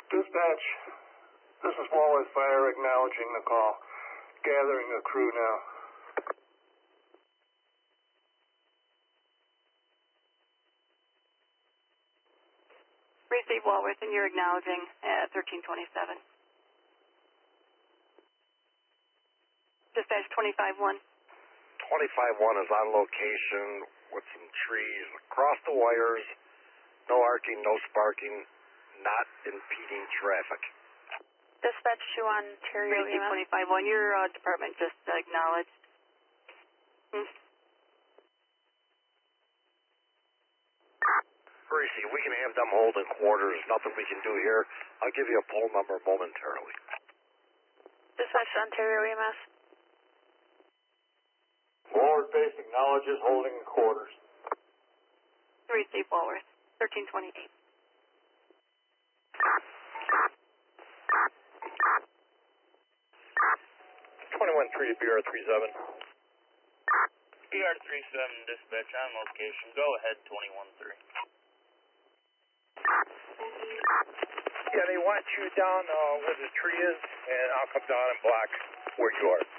Dispatch, this is Walworth Fire acknowledging the call. Gathering a crew now. Receive Walworth, and you're acknowledging 1327. Dispatch 25-1. 25-1 is on location with some trees across the wires. No arcing, no sparking, not impeding traffic. Dispatch 2 on Ontario Receive EMS. 25-1. Your department just acknowledged. Receive, we can have them hold in quarters. Nothing we can do here. I'll give you a poll number momentarily. Dispatch Ontario EMS. Walworth base acknowledges holding in quarters. Receive Walworth, 1328. 21-3 to BR-37. BR-37 dispatch on location. Go ahead, 21-3. Yeah, they want you down where the tree is, and I'll come down and block where you are.